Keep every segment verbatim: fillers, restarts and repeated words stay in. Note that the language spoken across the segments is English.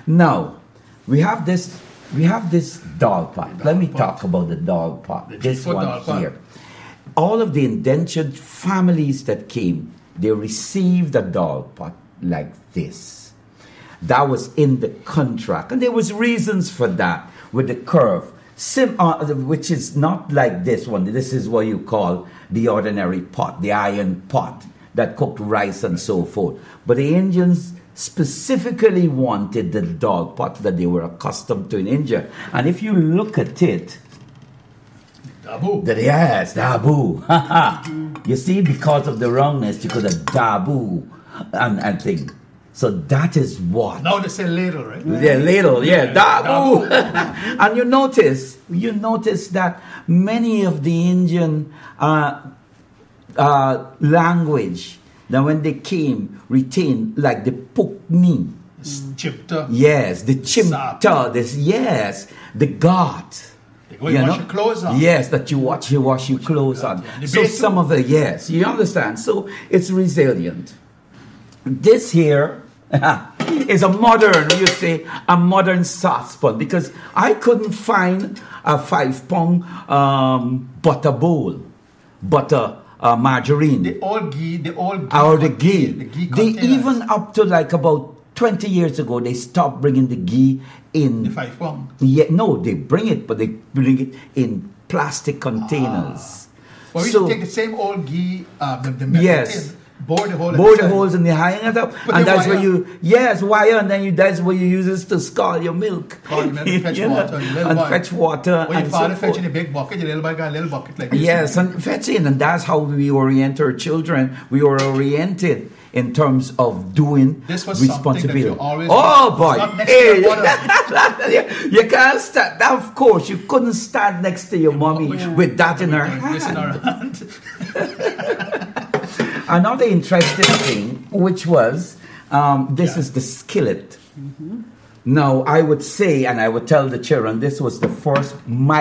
Now, we have this we have this dal pot. The Let dal me pot. talk about the dal pot. The This G four one dal pot. here. All of the indentured families that came, they received a dal pot like this. That was in the contract. And there was reasons for that with the curve. Sim, uh, which is not like this one. This is what you call the ordinary pot, the iron pot that cooked rice and so forth. But the Indians specifically wanted the dal pot that they were accustomed to in India. And if you look at it, Dabu. that yes, dabu. You see, because of the wrongness, you could have dabu and, and thing. So that is what. Now they say ladle, right? Yeah, ladle, yeah, Yeah, dabu. dabu. And you notice, you notice that many of the Indian uh, uh, language, that when they came, retained like the pukni. Chipta. Yes, the chimta, this yes, the god. They go and wash your clothes on. Yes, that you watch you wash your clothes on. The So betu. some of the yes, you understand. So it's resilient. This here is a modern, you say, a modern saucepan because I couldn't find a five pound um, butter bowl, butter uh, margarine. The old ghee, the old ghee. Or the ghee. The ghee They containers. even up to like about twenty years ago, they stopped bringing the ghee in. The five pound. Yeah, no, they bring it, but they bring it in plastic containers. Well, we So- should take the same old ghee, uh, the, the metal Yes. tin, bore the hole. Bore the inside. holes and they hang it up, Put and the that's where wire. you yes wire, and then you that's where you use it to scald your milk, Scald your milk, fetch You know, water, little and boy. fetch water, When and your so father forth. fetching a big bucket, your little boy got a little bucket like this. Yes, and fetching, and that's how we orient our children. We are oriented in terms of doing This was something responsibility. that you always oh did. boy, Not next to Hey. your mother. you, you can't stand. Of course, you couldn't stand next to your mommy with that in her This in our hand. hand. Another interesting thing, which was um, this Yeah. is the skillet. Now, I would say, and I would tell the children, this was the first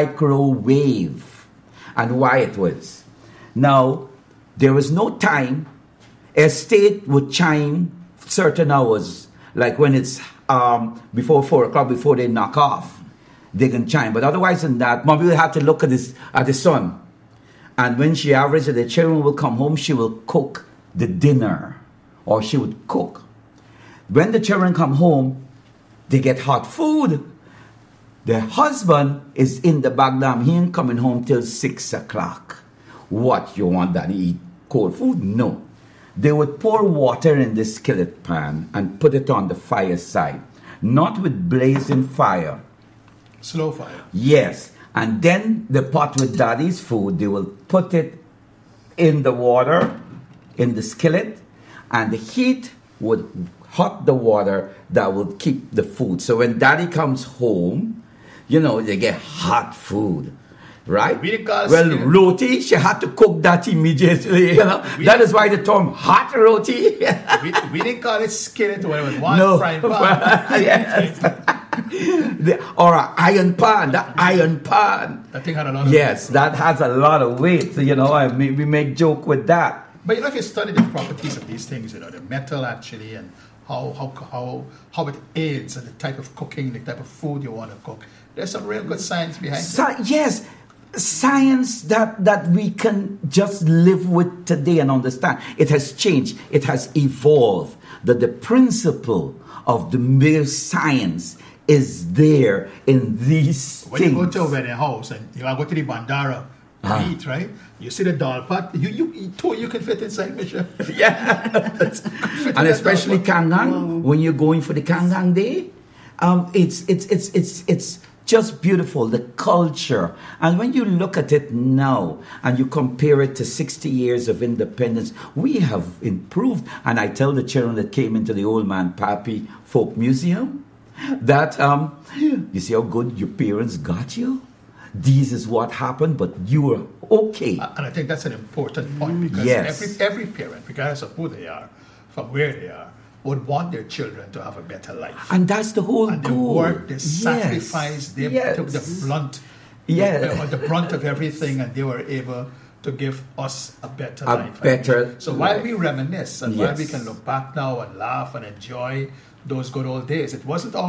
microwave, and why it was. Now, there was no time. A state would chime certain hours, like when it's um, before four o'clock, before they knock off, they can chime. But otherwise than that, mommy will have to look at this at the sun. And when she averages, the children will come home, she will cook the dinner, or she would cook. When the children come home, they get hot food. The husband is in the Baghdad. He ain't coming home till six o'clock. What, you want that to eat cold food? No. They would pour water in the skillet pan and put it on the fireside. Not with blazing fire. Slow fire. Yes. And then the pot with daddy's food, they will put it in the water, in the skillet, and the heat would hot the water that would keep the food. So when daddy comes home, you know, they get hot food. Right? We didn't call Well, skillet. roti, she had to cook that immediately. You know, We that didn't- is why the term hot roti. we, we didn't call it skillet when it was one No. frying pan. Yes. The- or an iron pan, the iron pan. That thing had a lot of Yes, that has a lot of weight. You know, I mean, we make joke with that. But you know, if you study the properties of these things, you know, the metal actually, and how how how how it aids and the type of cooking, the type of food you want to cook. There's some real good science behind it. Sci- yes, science that that we can just live with today and understand. It has changed. It has evolved. That the principle of the mere science is there in these When things. you go to a wedding house and you go to the bandara to Ah. eat, right? You see the dal pot. You you eat two. You can fit inside, Michelle. Yeah. And especially Kangang, when you're going for the Kangang Day, um, it's it's it's it's it's just beautiful, the culture. And when you look at it now and you compare it to sixty years of independence, we have improved. And I tell the children that came into the Old Man Pappy Folk Museum that um, you see how good your parents got you? This is what happened, but you were okay. And I think that's an important point because Yes. every every parent, regardless of who they are, from where they are, would want their children to have a better life. And that's the whole And they goal. work, they Yes. sacrifice, they Yes. took the blunt, Yeah. the, the brunt of everything, and they were able to give us a better A life. better So while life. we reminisce and while we Yes. can look back now and laugh and enjoy those good old days, it wasn't all